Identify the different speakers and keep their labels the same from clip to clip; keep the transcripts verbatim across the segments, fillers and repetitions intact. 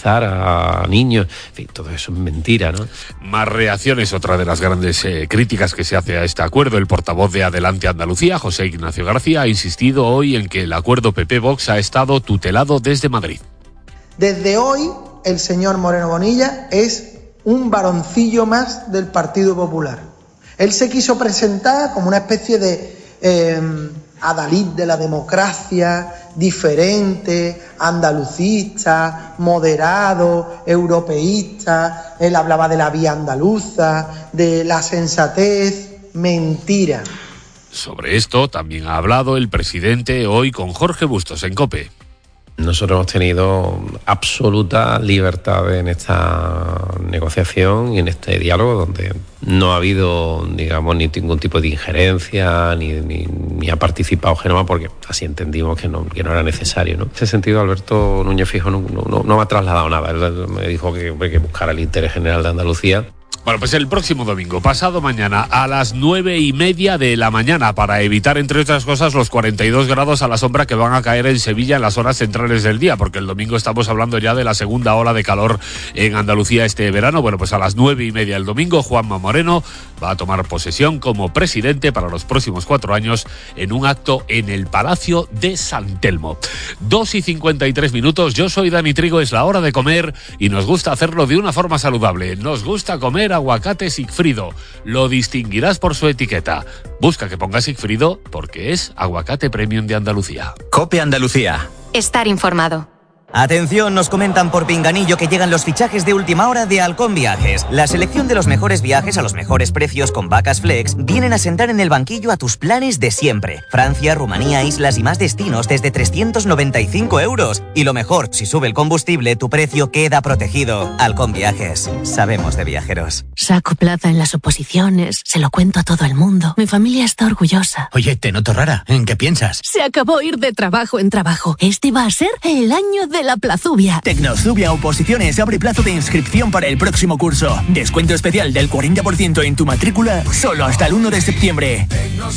Speaker 1: estigmatizar a niños. En fin, todo eso es mentira, ¿no?
Speaker 2: Más reacciones, otra de las grandes eh, críticas que se hace a este acuerdo. El portavoz de Adelante Andalucía, José Ignacio García, ha insistido hoy en que el acuerdo P P-Vox ha estado tutelado desde Madrid.
Speaker 3: Desde hoy, el señor Moreno Bonilla es un varoncillo más del Partido Popular. Él se quiso presentar como una especie de eh, adalid de la democracia, diferente, andalucista, moderado, europeísta. Él hablaba de la vía andaluza, de la sensatez. Mentira.
Speaker 2: Sobre esto también ha hablado el presidente hoy con Jorge Bustos en COPE.
Speaker 1: Nosotros hemos tenido absoluta libertad en esta negociación y en este diálogo, donde no ha habido, digamos, ni ningún tipo de injerencia, ni, ni, ni ha participado Génova, porque así entendimos que no, que no era necesario, ¿no? En ese sentido, Alberto Núñez Feijóo no, no, no me ha trasladado nada. Él me dijo que hay que buscar el interés general de Andalucía.
Speaker 2: Bueno, pues el próximo domingo, pasado mañana, a las nueve y media de la mañana, para evitar, entre otras cosas, los cuarenta y dos grados a la sombra que van a caer en Sevilla en las horas centrales del día, porque el domingo estamos hablando ya de la segunda ola de calor en Andalucía este verano. Bueno, pues a las nueve y media del domingo, Juanma Moreno va a tomar posesión como presidente para los próximos cuatro años en un acto en el Palacio de San Telmo. Dos y cincuenta y tres minutos, yo soy Dani Trigo, es la hora de comer y nos gusta hacerlo de una forma saludable. Nos gusta comer aguacate Sigfrido. Lo distinguirás por su etiqueta. Busca que ponga Sigfrido porque es aguacate premium de Andalucía.
Speaker 4: COPE Andalucía.
Speaker 5: Estar informado.
Speaker 4: Atención, nos comentan por pinganillo que llegan los fichajes de última hora de Halcón Viajes. La selección de los mejores viajes a los mejores precios con vacas flex vienen a sentar en el banquillo a tus planes de siempre. Francia, Rumanía, islas y más destinos desde trescientos noventa y cinco euros. Y lo mejor, si sube el combustible, tu precio queda protegido. Halcón Viajes. Sabemos de viajeros.
Speaker 6: Saco plaza en las oposiciones, se lo cuento a todo el mundo. Mi familia está orgullosa.
Speaker 7: Oye, te noto rara. ¿En qué piensas?
Speaker 6: Se acabó ir de trabajo en trabajo. Este va a ser el año de la Plazubia.
Speaker 7: Tecnozubia Oposiciones abre plazo de inscripción para el próximo curso. Descuento especial del cuarenta por ciento en tu matrícula solo hasta el uno de septiembre.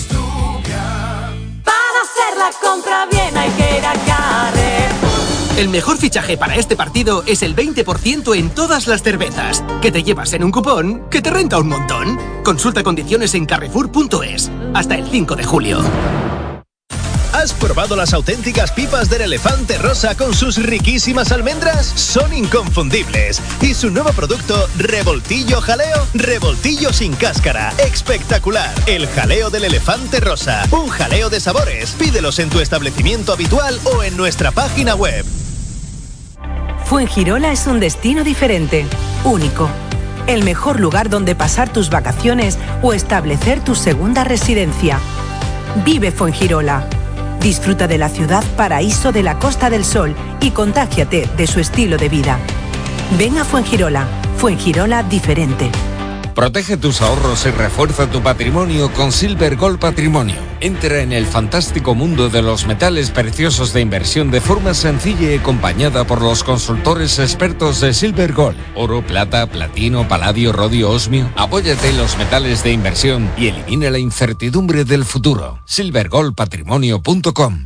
Speaker 8: Para hacer la compra bien hay que ir a Carrefour.
Speaker 9: El mejor fichaje para este partido es el veinte por ciento en todas las cervezas, que te llevas en un cupón que te renta un montón. Consulta condiciones en carrefour punto es. Hasta el cinco de julio.
Speaker 10: ¿Has probado las auténticas pipas del Elefante Rosa con sus riquísimas almendras? Son inconfundibles. Y su nuevo producto, Revoltillo Jaleo, revoltillo sin cáscara. Espectacular. El jaleo del Elefante Rosa. Un jaleo de sabores. Pídelos en tu establecimiento habitual o en nuestra página web.
Speaker 11: Fuengirola es un destino diferente, único. El mejor lugar donde pasar tus vacaciones o establecer tu segunda residencia. Vive Fuengirola. Disfruta de la ciudad paraíso de la Costa del Sol y contágiate de su estilo de vida. Ven a Fuengirola, Fuengirola diferente.
Speaker 12: Protege tus ahorros y refuerza tu patrimonio con Silver Gold Patrimonio. Entra en el fantástico mundo de los metales preciosos de inversión de forma sencilla y acompañada por los consultores expertos de Silver Gold. Oro, plata, platino, paladio, rodio, osmio. Apóyate en los metales de inversión y elimina la incertidumbre del futuro. silver gold patrimonio punto com.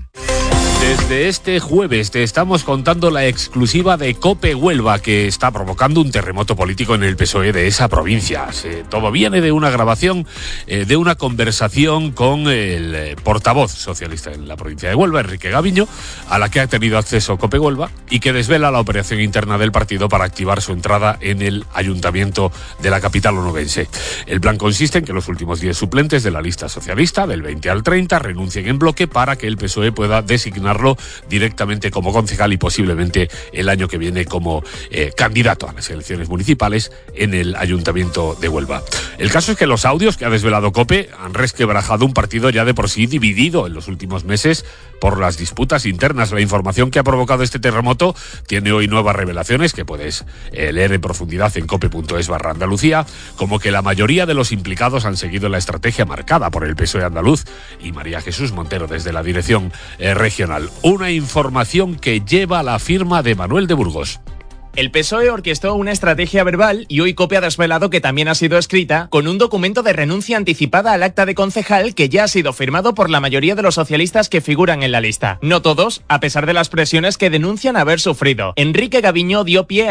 Speaker 2: Desde este jueves te estamos contando la exclusiva de COPE Huelva, que está provocando un terremoto político en el P S O E de esa provincia. Se, todo viene de una grabación, eh, de una conversación con el eh, portavoz socialista en la provincia de Huelva, Enrique Gaviño, a la que ha tenido acceso COPE Huelva y que desvela la operación interna del partido para activar su entrada en el ayuntamiento de la capital onubense. El plan consiste en que los últimos diez suplentes de la lista socialista, del veinte al treinta, renuncien en bloque para que el P S O E pueda designar directamente como concejal y posiblemente el año que viene como eh, candidato a las elecciones municipales en el Ayuntamiento de Huelva. El caso es que los audios que ha desvelado COPE han resquebrajado un partido ya de por sí dividido en los últimos meses por las disputas internas. La información que ha provocado este terremoto tiene hoy nuevas revelaciones que puedes eh, leer en profundidad en cope punto es barra Andalucía, como que la mayoría de los implicados han seguido la estrategia marcada por el P S O E andaluz y María Jesús Montero desde la dirección eh, regional. Una información que lleva la firma de Manuel de Burgos.
Speaker 13: El P S O E orquestó una estrategia verbal y hoy COPE ha desvelado que también ha sido escrita con un documento de renuncia anticipada al acta de concejal que ya ha sido firmado por la mayoría de los socialistas que figuran en la lista. No todos, a pesar de las presiones que denuncian haber sufrido. Enrique Gaviño dio pie a